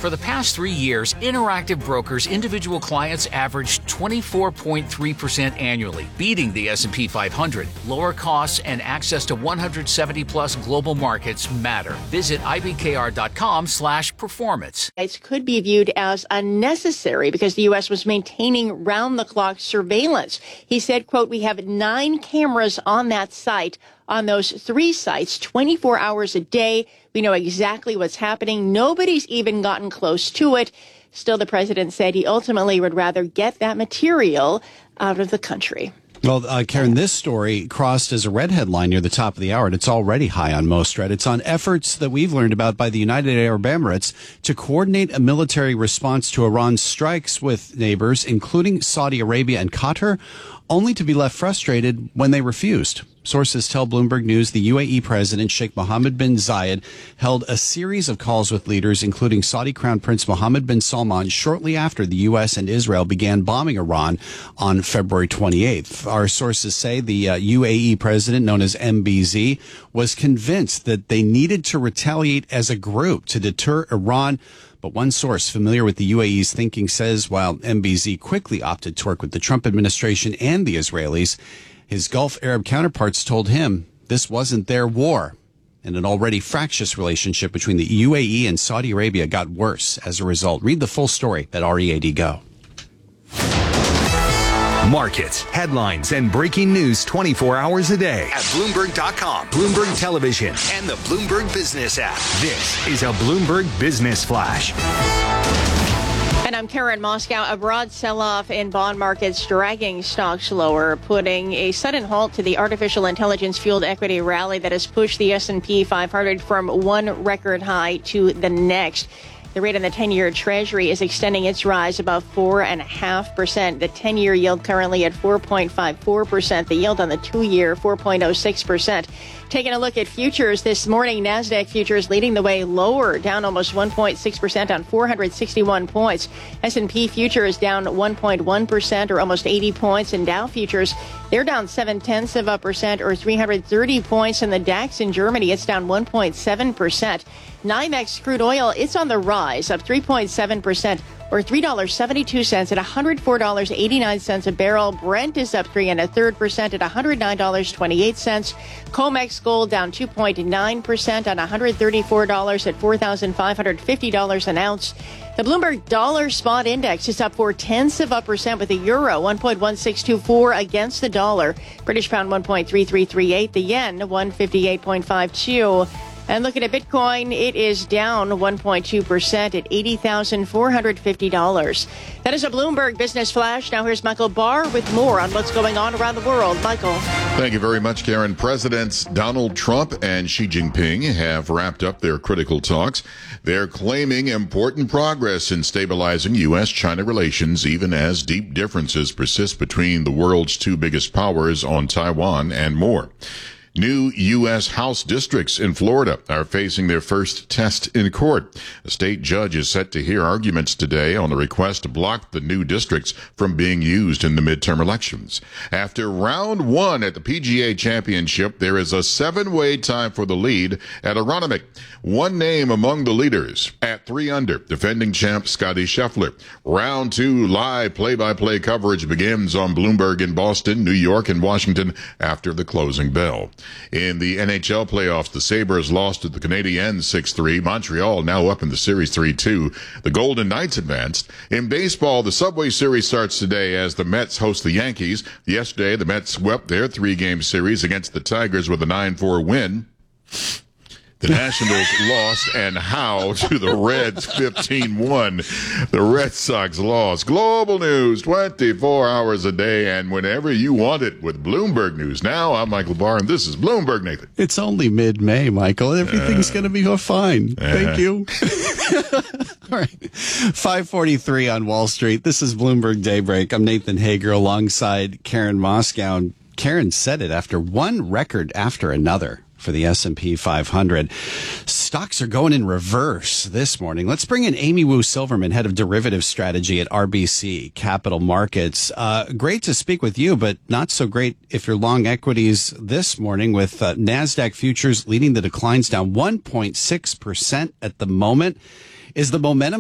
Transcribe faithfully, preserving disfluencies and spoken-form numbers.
For the past three years, Interactive Brokers individual clients averaged twenty-four point three percent annually, beating the S and P five hundred. Lower costs and access to one hundred seventy plus global markets matter. Visit I B K R dot com slash performance. It could be viewed as unnecessary because the U S was maintaining round-the-clock surveillance. He said, quote, "We have nine cameras on that site. On those three sites, twenty-four hours a day. We know exactly what's happening. Nobody's even gotten close to it." Still, the president said he ultimately would rather get that material out of the country. Well, uh, Karen, this story crossed as a red headline near the top of the hour, and it's already high on most read. It's on efforts that we've learned about by the United Arab Emirates to coordinate a military response to Iran's strikes with neighbors, including Saudi Arabia and Qatar, only to be left frustrated when they refused. Sources tell Bloomberg News the U A E president, Sheikh Mohammed bin Zayed, held a series of calls with leaders, including Saudi Crown Prince Mohammed bin Salman, shortly after the U S and Israel began bombing Iran on February twenty-eighth. Our sources say the uh, U A E president, known as M B Z, was convinced that they needed to retaliate as a group to deter Iran. But one source familiar with the U A E's thinking says while M B Z quickly opted to work with the Trump administration and the Israelis, his Gulf Arab counterparts told him this wasn't their war. And an already fractious relationship between the U A E and Saudi Arabia got worse as a result. Read the full story at R E A D Go. Markets, headlines, and breaking news twenty-four hours a day at Bloomberg dot com, Bloomberg Television, and the Bloomberg Business app. This is a Bloomberg Business Flash. And I'm Karen Moscow. A broad sell-off in bond markets dragging stocks lower, putting a sudden halt to the artificial intelligence-fueled equity rally that has pushed the S and P five hundred from one record high to the next. The rate on the ten-year Treasury is extending its rise above four point five percent. The ten-year yield currently at four point five four percent. The yield on the two-year, four point oh six percent. Taking a look at futures this morning, NASDAQ futures leading the way lower, down almost one point six percent on four hundred sixty-one points. S and P futures down one point one percent or almost eighty points. And Dow futures, they're down seven-tenths of a percent or three hundred thirty points. And the DAX in Germany, it's down one point seven percent. NYMEX crude oil, it's on the rise, up three point seven percent or three dollars and seventy-two cents at one hundred four dollars and eighty-nine cents a barrel. Brent is up three and a third percent at one hundred nine dollars and twenty-eight cents. COMEX gold down two point nine percent on one hundred thirty-four dollars at four thousand five hundred fifty dollars an ounce. The Bloomberg Dollar Spot Index is up four tenths of a percent with the euro one point one six two four against the dollar. British pound one point three three three eight. The yen one fifty-eight point five two. And looking at Bitcoin, it is down one point two percent at eighty thousand four hundred fifty dollars. That is a Bloomberg Business Flash. Now here's Michael Barr with more on what's going on around the world. Michael. Thank you very much, Karen. Presidents Donald Trump and Xi Jinping have wrapped up their critical talks. They're claiming important progress in stabilizing U S China relations, even as deep differences persist between the world's two biggest powers on Taiwan and more. New U S House districts in Florida are facing their first test in court. A state judge is set to hear arguments today on the request to block the new districts from being used in the midterm elections. After round one at the P G A Championship, there is a seven-way tie for the lead at Aronimink. One name among the leaders at three under, defending champ Scottie Scheffler. Round two live play-by-play coverage begins on Bloomberg in Boston, New York, and Washington after the closing bell. In the N H L playoffs, the Sabres lost to the Canadiens six three. Montreal now up in the series three two. The Golden Knights advanced. In baseball, the Subway Series starts today as the Mets host the Yankees. Yesterday, the Mets swept their three-game series against the Tigers with a nine four win. The Nationals lost, and how, to the Reds fifteen one. The Red Sox lost. Global news twenty-four hours a day and whenever you want it with Bloomberg News. Now, I'm Michael Barr, and this is Bloomberg, Nathan. It's only mid-May, Michael. Everything's uh, going to be fine. Uh, Thank you. All right. five forty-three on Wall Street. This is Bloomberg Daybreak. I'm Nathan Hager alongside Karen Moscow. And Karen said it after one record after another for the S and P five hundred. Stocks are going in reverse this morning. Let's bring in Amy Wu Silverman, head of derivative strategy at R B C Capital Markets. Uh, great to speak with you, but not so great if you're long equities this morning with uh, NASDAQ futures leading the declines down one point six percent at the moment. Is the momentum